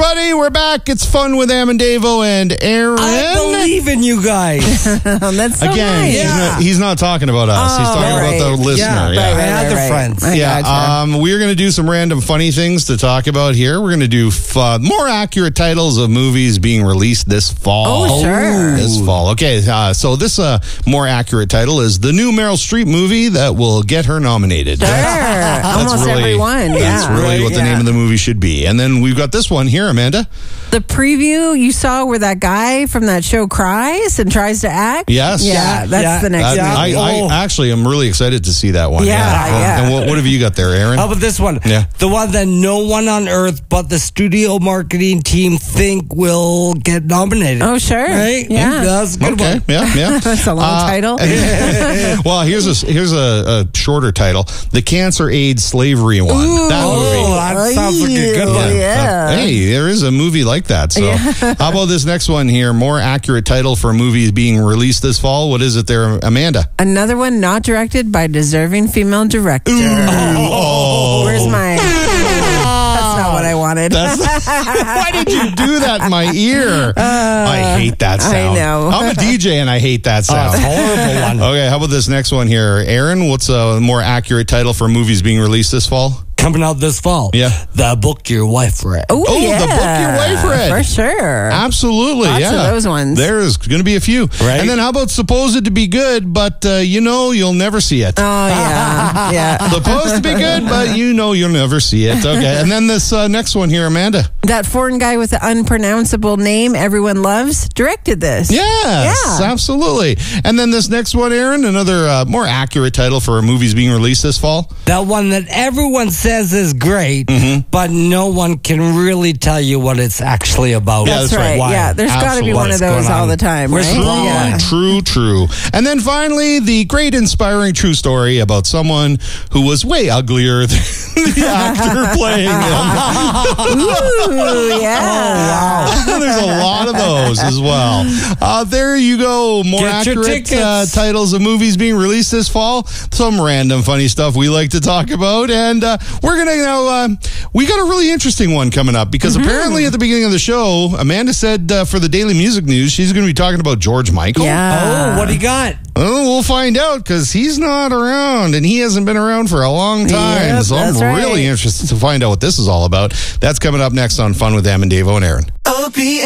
everybody. We're back. It's Fun with Am and Davo and Aaron. I believe in you guys. That's so Again, nice. he's not talking about us. He's talking about the listener. My other friends. We're going to do some random funny things to talk about here. We're going to do more accurate titles of movies being released this fall. Oh, sure. This fall. Okay, so this more accurate title is the new Meryl Streep movie that will get her nominated. Sure. Almost really, everyone. That's really what the name of the movie should be. And then we've got this one here, Amanda. The preview you saw where that guy from that show cries and tries to act? Yes. Yeah, that's the next one. I actually am really excited to see that one. Yeah. And what have you got there, Aaron? How about this one? Yeah. The one that no one on earth but the studio marketing team think will get nominated. Oh, sure. Right? Yeah. That's a good one. Yeah. That's a long title. Well, here's a shorter title. The Cancer, AIDS, Slavery one. Ooh. That movie. That sounds like a good one. Yeah. Hey, there is a movie like that. So how about this next one here? More accurate title for movies being released this fall. What is it there, Amanda? Another one not directed by deserving female director. Oh. Where's my... That's not what I wanted. Why did you do that in my ear? I hate that sound. I know. I'm a DJ and I hate that sound. It's a horrible one. Okay, how about this next one here? Aaron, what's a more accurate title for movies being released this fall? Coming out this fall. Yeah. The Book Your Wife Read. Oh, yeah. The Book Your Wife Read. For sure. Absolutely, Lots yeah. of those ones. There's going to be a few. Right. And then how about supposed to be good, but you'll never see it. Oh, yeah. Yeah. Supposed to be good, but you'll never see it. Okay. And then this next one here, Amanda. That foreign guy with the unpronounceable name everyone loves directed this. Yes, absolutely. And then this next one, Aaron, another more accurate title for movies being released this fall. That one that everyone says is great, but no one can really tell you what it's actually about. Yeah, That's right. Why? Yeah, there's got to be one of those all the time, Where's right? the wrong one? True. And then finally, the great inspiring true story about someone who was way uglier than the actor playing him. Ooh, yeah. Oh, wow. There's a lot of those as well. There you go. More Get your accurate tickets. titles of movies being released this fall. Some random funny stuff we like to talk about. And we're going to we got a really interesting one coming up because apparently at the beginning of the show, Amanda said for the Daily Music News, she's going to be talking about George Michael. Yeah. Oh, what do you got? Oh, we'll find out because he's not around and he hasn't been around for a long time. Yep, so I'm that's right. really interested to find out what this is all about. That's coming up next on Fun with Am and Davo and Aaron.